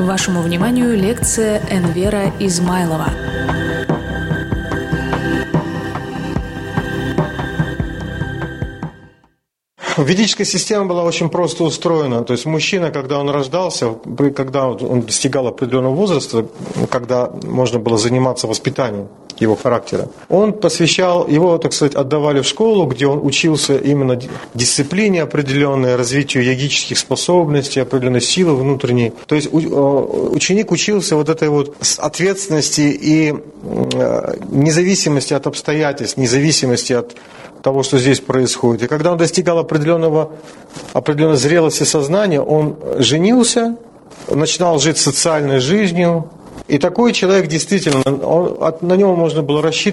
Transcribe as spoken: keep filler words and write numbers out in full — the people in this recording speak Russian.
Вашему вниманию лекция Энвера Измайлова. Ведическая система была очень просто устроена. То есть мужчина, когда он рождался, когда он достигал определенного возраста, когда можно было заниматься воспитанием его характера, он посвящал, его, так сказать, отдавали в школу, где он учился именно дисциплине определенной, развитию йогических способностей, определенной силы внутренней. То есть ученик учился вот этой вот ответственности и независимости от обстоятельств, независимости от того, что здесь происходит. И когда он достигал определенного, определенной зрелости сознания, он женился, начинал жить социальной жизнью. И такой человек действительно, он, на него можно было рассчитывать.